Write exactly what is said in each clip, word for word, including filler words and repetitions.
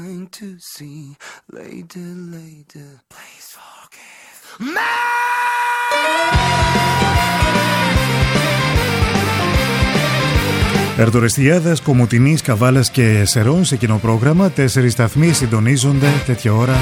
To see later, later. Please forgive me. Ερτορεστιάδας, Κομοτηνής, Καβάλας και Σερών σε κοινό πρόγραμμα. Τέσσερις σταθμοί συντονίζονται τέτοια ώρα.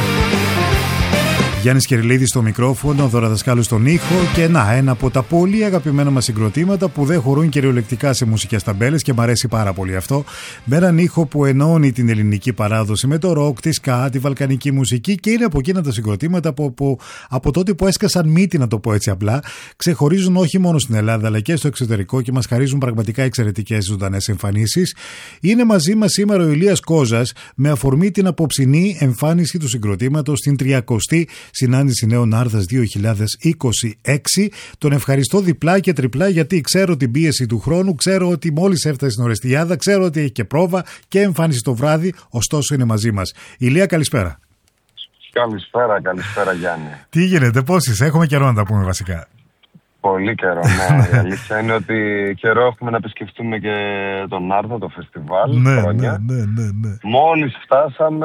Γιάννης Κεριλίδης στο μικρόφωνο, Δώρα Δασκάλου στον ήχο και να, ένα από τα πολύ αγαπημένα μας συγκροτήματα που δεν χωρούν κυριολεκτικά σε μουσικές ταμπέλες και μου αρέσει πάρα πολύ αυτό. Με έναν ήχο που ενώνει την ελληνική παράδοση με το ροκ, τη ska, τη βαλκανική μουσική και είναι από εκείνα τα συγκροτήματα που, που από τότε που έσκασαν μύτη, να το πω έτσι απλά, ξεχωρίζουν όχι μόνο στην Ελλάδα αλλά και στο εξωτερικό και μας χαρίζουν πραγματικά εξαιρετικές ζωντανές εμφανίσεις. Είναι μαζί μας σήμερα ο Ηλίας Κόζας με αφορμή την απόψινή εμφάνιση του συγκροτήματος στην τριακοστή συνάντηση Νέων Άρδας δύο χιλιάδες είκοσι έξι. Τον ευχαριστώ διπλά και τριπλά γιατί ξέρω την πίεση του χρόνου, ξέρω ότι μόλις έφτασε στην Ορεστιάδα, ξέρω ότι έχει και πρόβα και εμφάνιση το βράδυ, ωστόσο είναι μαζί μας. Ηλία, καλησπέρα. Καλησπέρα, καλησπέρα Γιάννη. Τι γίνεται, πώς είσαι, έχουμε καιρό να τα πούμε βασικά. Πολύ καιρό, ναι. Η αλήθεια είναι ότι καιρό έχουμε να επισκεφτούμε και τον Άρδο, το φεστιβάλ. Ναι, χρόνια. ναι, ναι, ναι, ναι. Μόλις φτάσαμε,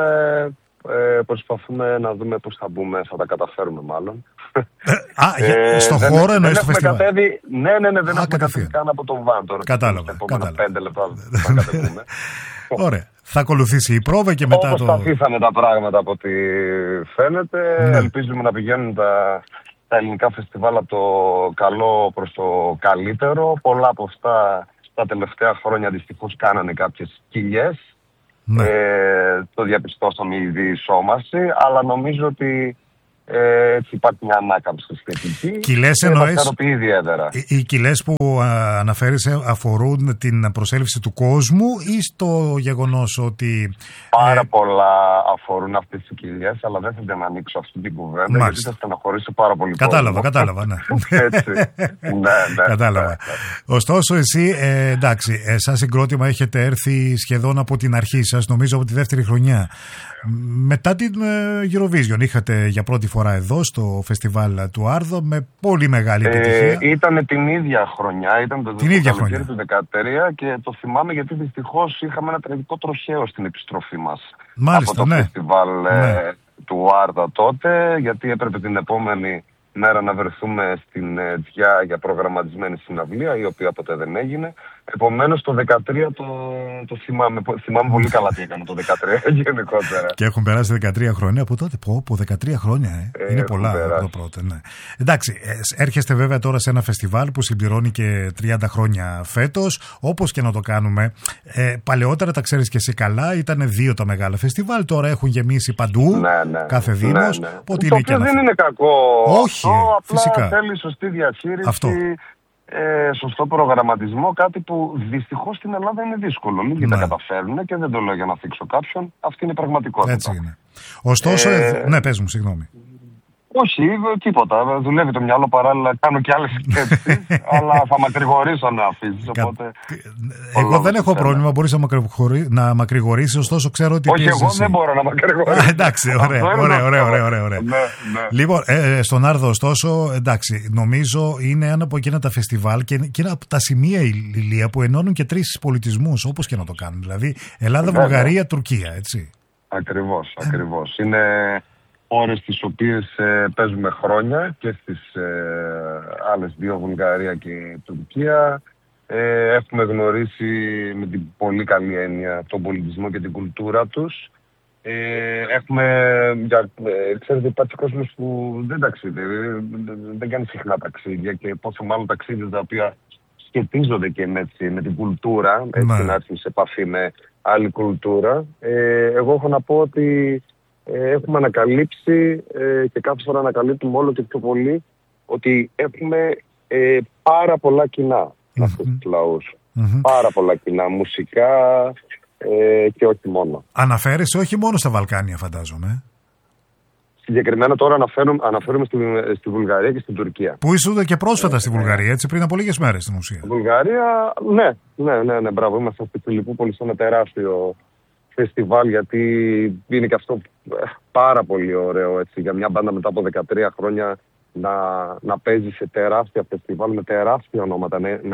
ε, προσπαθούμε να δούμε πώς θα μπούμε, θα τα καταφέρουμε μάλλον. Α, ε, στο δεν, χώρο εννοείς το φεστιβάλ. Κατέβει, ναι, ναι, ναι, δεν Α, έχουμε κατέβει καν από τον Βάντορ. Κατάλαβα, Τα κατάλαβα. πέντε λεπτά θα κατεβούμε. Ωραία. Θα ακολουθήσει η πρόβα και μετά όπως το... τα αφήσαμε τα πράγματα από ό,τι φαίνεται. Ναι. Ελπίζουμε να πηγαίνουν τα, τα ελληνικά φεστιβάλ από το καλό προς το καλύτερο. Πολλά από αυτά τα τελευταία χρόνια δυστυχώς κάνανε κάποιες κοιλιές. Ναι. Ε, το διαπιστώσαμε ήδη η σώμαση, αλλά νομίζω ότι ε, έτσι υπάρχει μια ανάκαμψη σχετική. Κοιλές και εννοείς, μας χαροποιεί ιδιαίτερα. οι, οι κοιλές που α, αναφέρεις αφορούν την προσέλευση του κόσμου ή στο γεγονός ότι... Πάρα ε, πολλά αφορούν αυτές τις κοιλιές, αλλά δεν θα να ανοίξω αυτή την κουβέντα, Μάλιστα. γιατί θα στεναχωρήσω πάρα πολύ. Κατάλαβα, κόσμο. κατάλαβα, ναι. Έτσι. ναι, ναι, Κατάλαβα. Ναι, ναι. Ωστόσο, εσύ, ε, εντάξει, ε, σαν συγκρότημα έχετε έρθει σχεδόν από την αρχή σας, νομίζω από τη δεύτερη χρονιά. Μετά την ε, Eurovision είχατε για πρώτη φορά εδώ στο φεστιβάλ του Άρδο με πολύ μεγάλη επιτυχία. Ε, ήταν την ίδια χρονιά, ήταν το την ίδια χρονιά του δεκατρία και το θυμάμαι γιατί δυστυχώς είχαμε ένα τραγικό τροχαίο στην επιστροφή μας. Μάλιστα, από το ναι. φεστιβάλ ναι. ε, του Άρδα τότε, γιατί έπρεπε την επόμενη μέρα να βρεθούμε στην ε, Τζιά για προγραμματισμένη συναυλία, η οποία ποτέ δεν έγινε. Επομένως το δεκατρία το, το θυμάμαι, θυμάμαι πολύ καλά τι έκανε το δεκατρία γενικότερα. Και έχουν περάσει δεκατρία χρόνια από τότε. Πω, πω δεκατρία χρόνια, ε. Είναι πολλά από το πρώτο. Ναι. Εντάξει, έρχεστε βέβαια τώρα σε ένα φεστιβάλ που συμπληρώνει και τριάντα χρόνια φέτος. Όπως και να το κάνουμε, ε, παλαιότερα τα ξέρεις και εσύ καλά, ήταν δύο τα μεγάλα φεστιβάλ. Τώρα έχουν γεμίσει παντού, ναι, ναι, κάθε δήμος. Ναι, ναι. Το οποίο δεν είναι κακό. Όχι, αυτό, φυσικά. Απλά θέλει σωστή διαχείριση. Αυτό. Ε, σωστό προγραμματισμό, κάτι που δυστυχώς στην Ελλάδα είναι δύσκολο. Λίγοι ναι. τα καταφέρνουν και δεν το λέω για να θίξω κάποιον. Αυτή είναι η πραγματικότητα. Έτσι είναι. Ωστόσο, ε... ναι, πες μου, συγγνώμη. Όχι, τίποτα. Δουλεύει το μυαλό παράλληλα. Κάνω και άλλες σκέψεις, αλλά θα μακρηγορήσω να αφήσεις. Οπότε... Εγώ δεν έχω πρόβλημα. Μπορείς να, μακρηγορεί, να μακρηγορήσεις, ωστόσο ξέρω ότι. Όχι, εγώ εσύ. Δεν μπορώ να μακρηγορήσω. Εντάξει, ωραία, ωραία, ωραία, ωραία, ωραία, ωραία. Ναι, ναι. Λοιπόν, ε, στον Άρδο, ωστόσο, εντάξει, νομίζω είναι ένα από εκείνα τα φεστιβάλ και, και ένα από τα σημεία, Ηλία, που ενώνουν και τρεις πολιτισμούς, όπως και να το κάνουν. Δηλαδή, Ελλάδα, βέβαια. Βουλγαρία, Τουρκία, έτσι. Ακριβώς, ακριβώς. Είναι ώρες τις οποίες ε, παίζουμε χρόνια και στις ε, άλλες δύο, Βουλγαρία και Τουρκία. Ε, έχουμε γνωρίσει με την πολύ καλή έννοια τον πολιτισμό και την κουλτούρα τους. Ε, έχουμε, για, ε, ξέρετε, υπάρχει κόσμος που δεν ταξιδεύει, δεν, δεν κάνει συχνά ταξίδια και πόσο μάλλον ταξίδια τα οποία σχετίζονται και με, με την κουλτούρα, έτσι, ναι. να έρθουν σε επαφή με άλλη κουλτούρα. Ε, εγώ έχω να πω ότι Ε, έχουμε ανακαλύψει ε, και κάθε φορά ανακαλύπτουμε όλο και πιο πολύ ότι έχουμε ε, πάρα πολλά κοινά με αυτούς τους λαούς. Mm-hmm. Πάρα πολλά κοινά, μουσικά ε, και όχι μόνο. Αναφέρεσαι όχι μόνο στα Βαλκάνια, φαντάζομαι. Συγκεκριμένα τώρα αναφέρουμε, αναφέρουμε στη, στη Βουλγαρία και στην Τουρκία. Που ήσουν και πρόσφατα στη Βουλγαρία, έτσι, πριν από λίγες μέρες στην ουσία. Βουλγαρία, ναι, ναι, ναι, ναι, μπράβο. Είμαστε στη Φιλιππούπολη σε ένα τεράστιο φεστιβάλ, γιατί είναι και αυτό πάρα πολύ ωραίο, έτσι, για μια μπάντα μετά από δεκατρία χρόνια να, να παίζει σε τεράστια φεστιβάλ με τεράστια ονόματα, να,